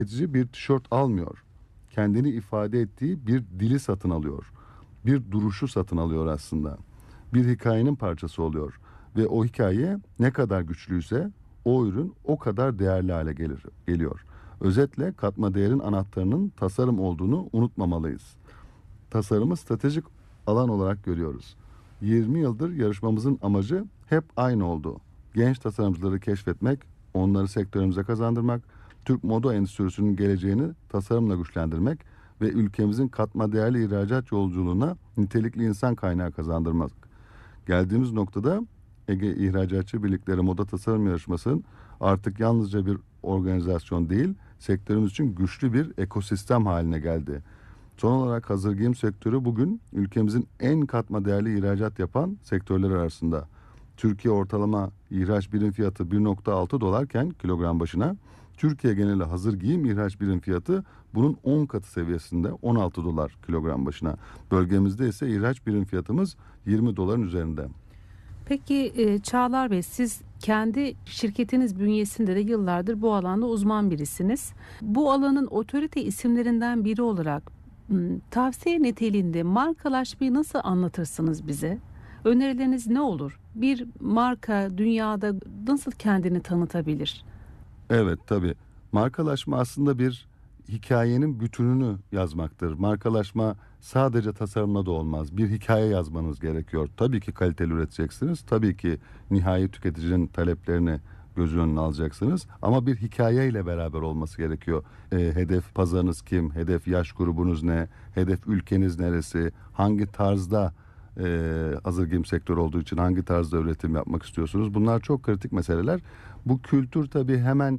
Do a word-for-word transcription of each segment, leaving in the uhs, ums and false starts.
tüketici bir tişört almıyor. Kendini ifade ettiği bir dili satın alıyor. Bir duruşu satın alıyor aslında. Bir hikayenin parçası oluyor. Ve o hikaye ne kadar güçlüyse o ürün o kadar değerli hale gelir, geliyor. Özetle katma değerin anahtarının tasarım olduğunu unutmamalıyız. Tasarımı stratejik alan olarak görüyoruz. yirmi yıldır yarışmamızın amacı hep aynı oldu. Genç tasarımcıları keşfetmek, onları sektörümüze kazandırmak, Türk moda endüstrisinin geleceğini tasarımla güçlendirmek ve ülkemizin katma değerli ihracat yolculuğuna nitelikli insan kaynağı kazandırmak. Geldiğimiz noktada Ege İhracatçı Birlikleri Moda Tasarım Yarışması'nın artık yalnızca bir organizasyon değil, sektörümüz için güçlü bir ekosistem haline geldi. Son olarak hazır giyim sektörü bugün ülkemizin en katma değerli ihracat yapan sektörler arasında. Türkiye ortalama ihraç birim fiyatı bir nokta altı dolarken kilogram başına, Türkiye geneli hazır giyim ihraç birim fiyatı bunun on katı seviyesinde, on altı dolar kilogram başına. Bölgemizde ise ihraç birim fiyatımız yirmi doların üzerinde. Peki e, Çağlar Bey, siz kendi şirketiniz bünyesinde de yıllardır bu alanda uzman birisiniz. Bu alanın otorite isimlerinden biri olarak m, tavsiye niteliğinde markalaşmayı nasıl anlatırsınız bize? Önerileriniz ne olur? Bir marka dünyada nasıl kendini tanıtabilir? Evet, tabii. Markalaşma aslında bir hikayenin bütününü yazmaktır. Markalaşma sadece tasarımla da olmaz. Bir hikaye yazmanız gerekiyor. Tabii ki kaliteli üreteceksiniz. Tabii ki nihai tüketicinin taleplerini göz önüne alacaksınız. Ama bir hikayeyle beraber olması gerekiyor. E, hedef pazarınız kim? Hedef yaş grubunuz ne? Hedef ülkeniz neresi? Hangi tarzda e, hazır giyim sektörü olduğu için hangi tarzda üretim yapmak istiyorsunuz? Bunlar çok kritik meseleler. Bu kültür tabii hemen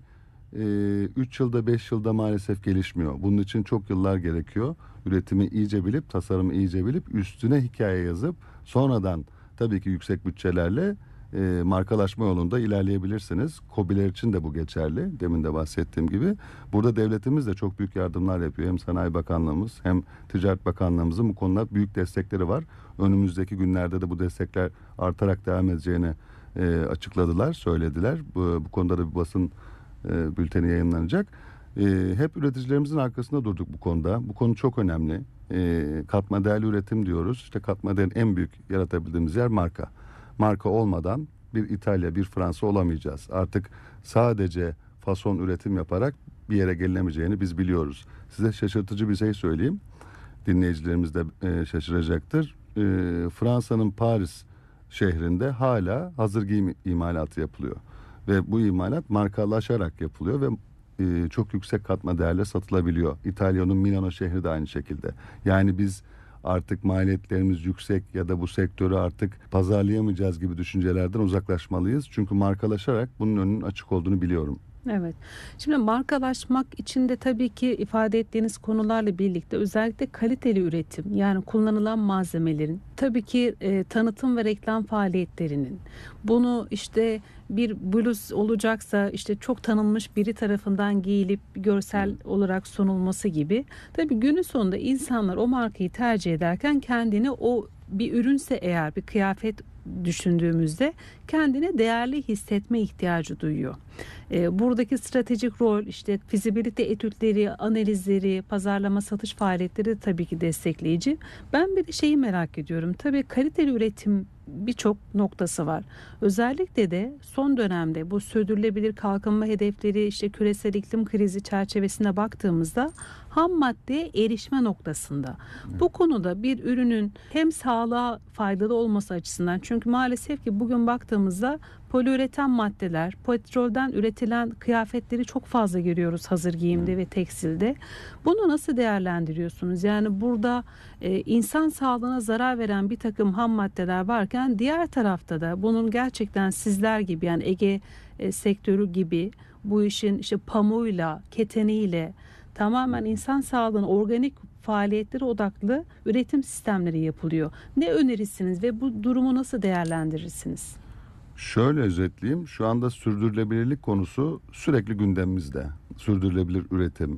üç yılda beş yılda maalesef gelişmiyor. Bunun için çok yıllar gerekiyor. Üretimi iyice bilip, tasarımı iyice bilip, üstüne hikaye yazıp sonradan tabii ki yüksek bütçelerle e, markalaşma yolunda ilerleyebilirsiniz. KOBİ'ler için de bu geçerli. Demin de bahsettiğim gibi. Burada devletimiz de çok büyük yardımlar yapıyor. Hem Sanayi Bakanlığımız hem Ticaret Bakanlığımızın bu konuda büyük destekleri var. Önümüzdeki günlerde de bu destekler artarak devam edeceğini e, açıkladılar, söylediler. Bu, bu konuda da bir basın e, bülteni yayınlanacak. E, hep üreticilerimizin arkasında durduk bu konuda. Bu konu çok önemli. E, katma değerli üretim diyoruz. İşte katma değerin en büyük yaratabildiğimiz yer marka. Marka olmadan bir İtalya, bir Fransa olamayacağız. Artık sadece fason üretim yaparak bir yere gelinemeyeceğini biz biliyoruz. Size şaşırtıcı bir şey söyleyeyim. Dinleyicilerimiz de e, şaşıracaktır. E, Fransa'nın Paris şehrinde hala hazır giyim imalatı yapılıyor. Ve bu imalat markalaşarak yapılıyor ve e, çok yüksek katma değerle satılabiliyor. İtalya'nın Milano şehri de aynı şekilde. Yani biz artık maliyetlerimiz yüksek ya da bu sektörü artık pazarlayamayacağız gibi düşüncelerden uzaklaşmalıyız. Çünkü markalaşarak bunun önünün açık olduğunu biliyorum. Evet. Şimdi markalaşmak için de tabii ki ifade ettiğiniz konularla birlikte özellikle kaliteli üretim, yani kullanılan malzemelerin, tabii ki e, tanıtım ve reklam faaliyetlerinin, bunu işte bir bluz olacaksa işte çok tanınmış biri tarafından giyilip görsel olarak sunulması gibi. Tabii günün sonunda insanlar o markayı tercih ederken kendini, o bir ürünse eğer, bir kıyafet düşündüğümüzde kendine değerli hissetme ihtiyacı duyuyor. E, buradaki stratejik rol, işte fizibilite etütleri, analizleri, pazarlama, satış faaliyetleri de tabii ki destekleyici. Ben bir de şeyi merak ediyorum. Tabii kaliteli üretim birçok noktası var. Özellikle de son dönemde bu sürdürülebilir kalkınma hedefleri, işte küresel iklim krizi çerçevesine baktığımızda ham maddeye erişme noktasında. Evet. Bu konuda bir ürünün hem sağlığa faydalı olması açısından, çünkü maalesef ki bugün baktığımızda poliüretan maddeler, petrolden üretilen kıyafetleri çok fazla görüyoruz hazır giyimde ve tekstilde. Bunu nasıl değerlendiriyorsunuz? Yani burada e, insan sağlığına zarar veren bir takım ham maddeler varken diğer tarafta da bunun gerçekten sizler gibi, yani Ege e, sektörü gibi bu işin işte pamuğuyla, keteniyle tamamen insan sağlığına, organik faaliyetlere odaklı üretim sistemleri yapılıyor. Ne önerirsiniz ve bu durumu nasıl değerlendirirsiniz? Şöyle özetleyeyim. Şu anda sürdürülebilirlik konusu sürekli gündemimizde. Sürdürülebilir üretim.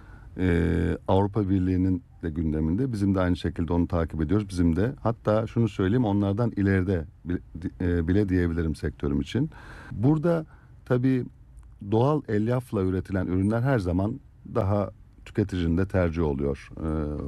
Ee, Avrupa Birliği'nin de gündeminde. Bizim de aynı şekilde onu takip ediyoruz. Bizim de. Hatta şunu söyleyeyim, onlardan ileride bile diyebilirim sektörüm için. Burada tabii doğal elyafla üretilen ürünler her zaman daha tüketicinin de tercih oluyor. E,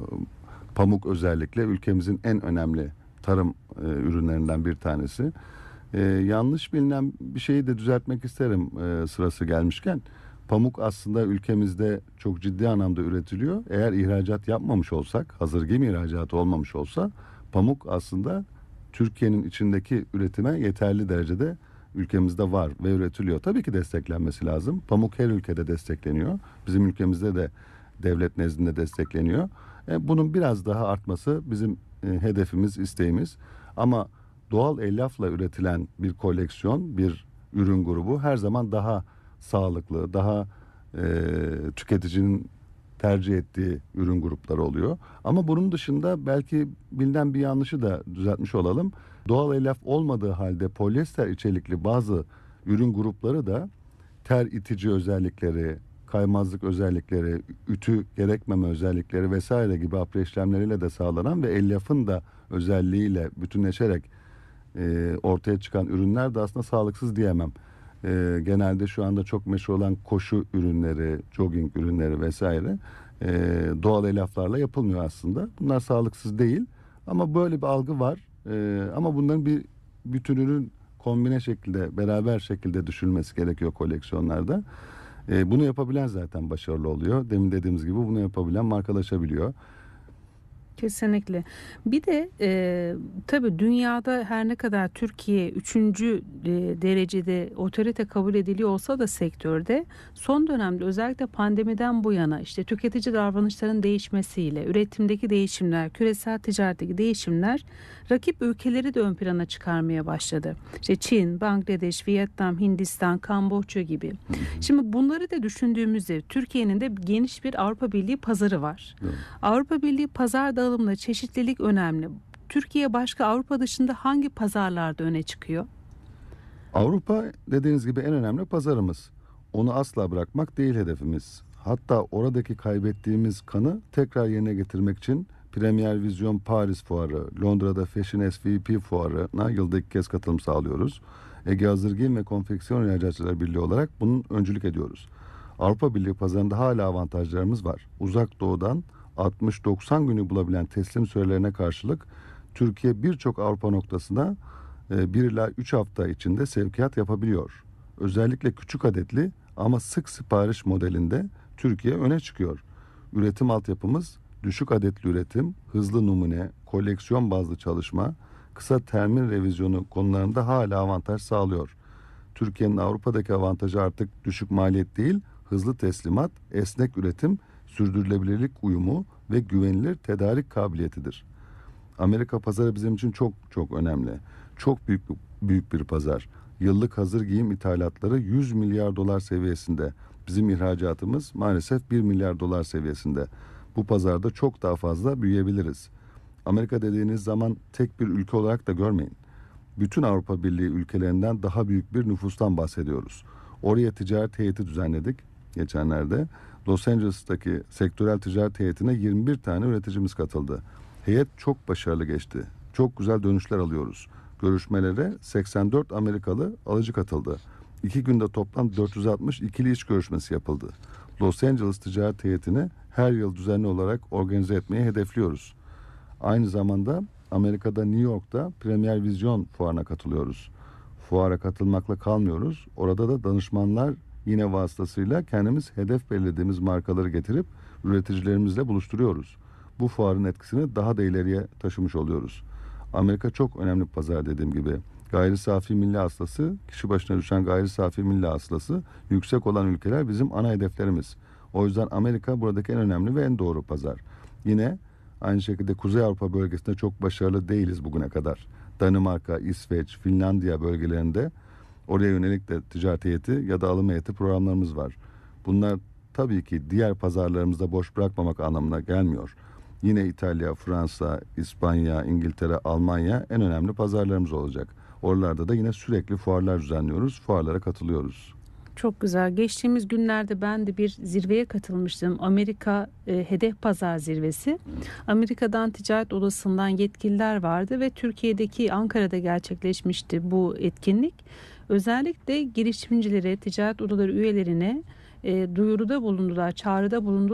pamuk özellikle ülkemizin en önemli tarım e, ürünlerinden bir tanesi. E, yanlış bilinen bir şeyi de düzeltmek isterim e, sırası gelmişken. Pamuk aslında ülkemizde çok ciddi anlamda üretiliyor. Eğer ihracat yapmamış olsak, hazır giyim ihracatı olmamış olsa, pamuk aslında Türkiye'nin içindeki üretime yeterli derecede ülkemizde var ve üretiliyor. Tabii ki desteklenmesi lazım. Pamuk her ülkede destekleniyor. Bizim ülkemizde de devlet nezdinde destekleniyor. E, bunun biraz daha artması bizim e, hedefimiz, isteğimiz. Ama doğal elyafla üretilen bir koleksiyon, bir ürün grubu her zaman daha sağlıklı, daha e, tüketicinin tercih ettiği ürün grupları oluyor. Ama bunun dışında belki bilinen bir yanlışı da düzeltmiş olalım. Doğal elyaf olmadığı halde polyester içerikli bazı ürün grupları da ter itici özellikleri, kaymazlık özellikleri, ütü gerekmeme özellikleri vesaire gibi apre işlemleriyle de sağlanan ve elyafın da özelliğiyle bütünleşerek e, ortaya çıkan ürünler de aslında sağlıksız diyemem. E, genelde şu anda çok meşhur olan koşu ürünleri, jogging ürünleri vesaire e, doğal elyaflarla yapılmıyor aslında. Bunlar sağlıksız değil ama böyle bir algı var. E, ama bunların bir bütününün kombine şekilde, beraber şekilde düşünülmesi gerekiyor koleksiyonlarda. E, bunu yapabilen zaten başarılı oluyor. Demin dediğimiz gibi bunu yapabilen markalaşabiliyor. Kesinlikle. Bir de e, tabii dünyada her ne kadar Türkiye üçüncü e, derecede otorite kabul ediliyor olsa da sektörde son dönemde özellikle pandemiden bu yana işte tüketici davranışların değişmesiyle üretimdeki değişimler, küresel ticaretteki değişimler rakip ülkeleri de ön plana çıkarmaya başladı. İşte Çin, Bangladeş, Vietnam, Hindistan, Kamboçya gibi. Şimdi bunları da düşündüğümüzde Türkiye'nin de geniş bir Avrupa Birliği pazarı var. Evet. Avrupa Birliği pazar dağılımında çeşitlilik önemli. Türkiye başka Avrupa dışında hangi pazarlarda öne çıkıyor? Avrupa dediğiniz gibi en önemli pazarımız. Onu asla bırakmak değil hedefimiz. Hatta oradaki kaybettiğimiz kanı tekrar yerine getirmek için Premier Vision Paris Fuarı, Londra'da Fashion S V P Fuarı'na yılda iki kez katılım sağlıyoruz. Ege Hazır Giyim ve Konfeksiyon İhracatçıları Birliği olarak bunun öncülük ediyoruz. Avrupa Birliği pazarında hala avantajlarımız var. Uzak Doğu'dan altmış doksan günü bulabilen teslim sürelerine karşılık Türkiye birçok Avrupa noktasına bir ila üç hafta içinde sevkiyat yapabiliyor. Özellikle küçük adetli ama sık sipariş modelinde Türkiye öne çıkıyor. Üretim altyapımız düşük adetli üretim, hızlı numune, koleksiyon bazlı çalışma, kısa termin revizyonu konularında hala avantaj sağlıyor. Türkiye'nin Avrupa'daki avantajı artık düşük maliyet değil, hızlı teslimat, esnek üretim, sürdürülebilirlik uyumu ve güvenilir tedarik kabiliyetidir. Amerika pazarı bizim için çok çok önemli. Çok büyük büyük bir pazar. Yıllık hazır giyim ithalatları yüz milyar dolar seviyesinde. Bizim ihracatımız maalesef bir milyar dolar seviyesinde. Bu pazarda çok daha fazla büyüyebiliriz. Amerika dediğiniz zaman tek bir ülke olarak da görmeyin. Bütün Avrupa Birliği ülkelerinden daha büyük bir nüfustan bahsediyoruz. Oraya ticaret heyeti düzenledik geçenlerde. Los Angeles'taki sektörel ticaret heyetine yirmi bir tane üreticimiz katıldı. Heyet çok başarılı geçti. Çok güzel dönüşler alıyoruz. Görüşmelere seksen dört Amerikalı alıcı katıldı. İki günde toplam dört yüz altmış ikili iş görüşmesi yapıldı. Los Angeles ticaret heyetini her yıl düzenli olarak organize etmeyi hedefliyoruz. Aynı zamanda Amerika'da New York'ta Premier Vision fuarına katılıyoruz. Fuara katılmakla kalmıyoruz. Orada da danışmanlar yine vasıtasıyla kendimiz hedef belirlediğimiz markaları getirip üreticilerimizle buluşturuyoruz. Bu fuarın etkisini daha da ileriye taşımış oluyoruz. Amerika çok önemli bir pazar dediğim gibi. Gayri safi milli hasılası, kişi başına düşen gayri safi milli hasılası yüksek olan ülkeler bizim ana hedeflerimiz. O yüzden Amerika buradaki en önemli ve en doğru pazar. Yine aynı şekilde Kuzey Avrupa bölgesinde çok başarılı değiliz bugüne kadar. Danimarka, İsveç, Finlandiya bölgelerinde oraya yönelik de ticaret heyeti ya da alım heyeti programlarımız var. Bunlar tabii ki diğer pazarlarımızda boş bırakmamak anlamına gelmiyor. Yine İtalya, Fransa, İspanya, İngiltere, Almanya en önemli pazarlarımız olacak. Oralarda da yine sürekli fuarlar düzenliyoruz, fuarlara katılıyoruz. Çok güzel. Geçtiğimiz günlerde ben de bir zirveye katılmıştım. Amerika e, Hedef Pazar Zirvesi. Amerika'dan Ticaret Odası'ndan yetkililer vardı ve Türkiye'deki Ankara'da gerçekleşmişti bu etkinlik. Özellikle girişimcilere, ticaret odaları üyelerine e, duyuruda bulundular, çağrıda bulundular.